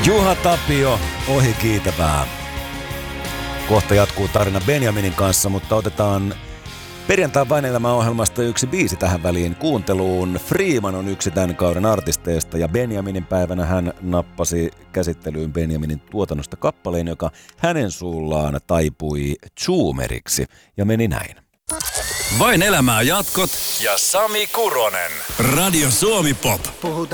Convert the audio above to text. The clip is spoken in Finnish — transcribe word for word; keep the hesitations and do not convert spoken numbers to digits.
Juha Tapio, ohi kiitävää. Kohta jatkuu tarina Benjaminin kanssa, mutta otetaan perjantain Vain elämä -ohjelmasta yksi biisi tähän väliin kuunteluun. Freeman on yksi tämän kauden artisteista ja Benjaminin päivänä hän nappasi käsittelyyn Benjaminin tuotannosta kappaleen, joka hänen suullaan taipui zoomeriksi ja meni näin. Vain elämää jatkot ja Sami Kuronen. Radio Suomi Pop. Puhutaan